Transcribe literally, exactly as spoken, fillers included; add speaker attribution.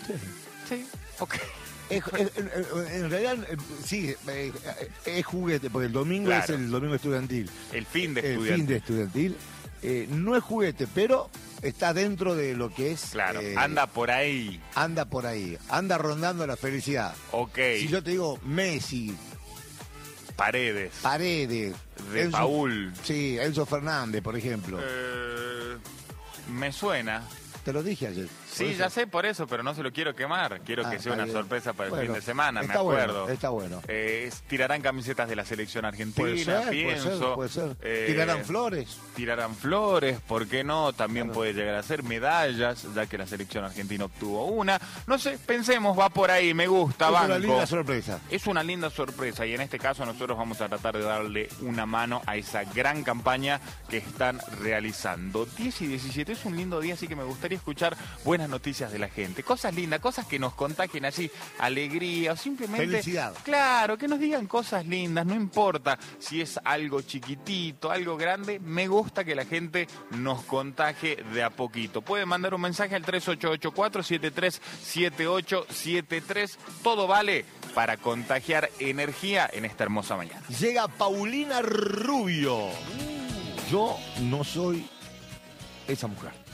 Speaker 1: Sí.
Speaker 2: Sí, ok.
Speaker 1: Es- es- es- en realidad, eh, sí, eh, es juguete, porque el domingo
Speaker 2: Claro.
Speaker 1: es el domingo estudiantil.
Speaker 2: El fin de
Speaker 1: El
Speaker 2: estudiante.
Speaker 1: fin de estudiantil. Eh, no es juguete, pero está dentro de lo que es...
Speaker 2: Claro,
Speaker 1: eh,
Speaker 2: anda por ahí.
Speaker 1: anda por ahí, anda rondando la felicidad.
Speaker 2: Ok.
Speaker 1: Si yo te digo Messi,
Speaker 2: Paredes.
Speaker 1: Paredes...
Speaker 2: De
Speaker 1: Enzo-
Speaker 2: Paul.
Speaker 1: Sí, Enzo Fernández, por ejemplo.
Speaker 2: Eh, me suena.
Speaker 1: Te lo dije ayer.
Speaker 2: Sí,
Speaker 1: por eso.
Speaker 2: ya sé por eso, pero no se lo quiero quemar. Quiero
Speaker 1: Ah,
Speaker 2: que sea
Speaker 1: está
Speaker 2: una
Speaker 1: bien.
Speaker 2: sorpresa para el
Speaker 1: Bueno,
Speaker 2: fin de semana, me
Speaker 1: está
Speaker 2: acuerdo.
Speaker 1: bueno, está bueno.
Speaker 2: Eh, es- tirarán camisetas de la selección argentina,
Speaker 1: Puede ser, puede
Speaker 2: pienso.
Speaker 1: ser, puede ser.
Speaker 2: Eh,
Speaker 1: Tirarán flores.
Speaker 2: Tirarán flores, ¿por qué no? También
Speaker 1: Claro.
Speaker 2: puede llegar a ser medallas, ya que la selección argentina obtuvo una. No sé, pensemos, va por ahí, me gusta,
Speaker 1: Es
Speaker 2: banco.
Speaker 1: una linda sorpresa.
Speaker 2: Es una linda sorpresa y en este caso nosotros vamos a tratar de darle una mano a esa gran campaña que están realizando. diez y diecisiete es un lindo día, así que me gustaría escuchar buenas noticias de la gente. Cosas lindas, cosas que nos contagien así, alegría o simplemente...
Speaker 1: Felicidad.
Speaker 2: Claro, que nos digan cosas lindas, no importa si es algo chiquitito, algo grande, me gusta que la gente nos contagie de a poquito. Pueden mandar un mensaje al tres ocho ocho cuatro, siete tres siete ocho siete tres, todo vale para contagiar energía en esta hermosa mañana.
Speaker 1: Llega Paulina Rubio. Yo no soy esa mujer.